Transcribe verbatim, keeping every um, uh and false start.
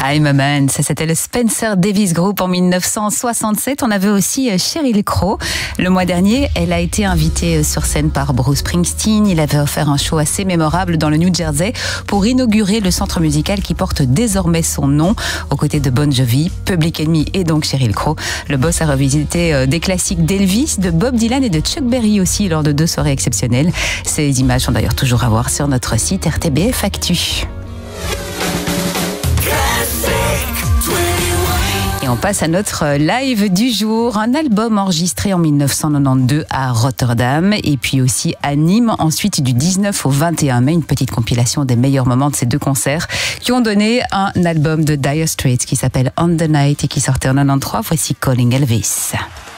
I'm a Man, ça c'était le Spencer Davis Group en mille neuf cent soixante-sept. On avait aussi Sheryl Crow. Le mois dernier, elle a été invitée sur scène par Bruce Springsteen. Il avait offert un show assez mémorable dans le New Jersey pour inaugurer le centre musical qui porte désormais son nom. Aux côtés de Bon Jovi, Public Enemy et donc Sheryl Crow. Le boss a revisité des classiques d'Elvis, de Bob Dylan et de Chuck Berry aussi lors de deux soirées exceptionnelles. Ces images sont d'ailleurs toujours à voir sur notre site R T B F Actu. Et on passe à notre live du jour, un album enregistré en mille neuf cent quatre-vingt-douze à Rotterdam et puis aussi à Nîmes, ensuite du dix-neuf au vingt et un mai, une petite compilation des meilleurs moments de ces deux concerts qui ont donné un album de Dire Straits qui s'appelle On the Night et qui sortait en quatre-vingt-treize. Voici Calling Elvis.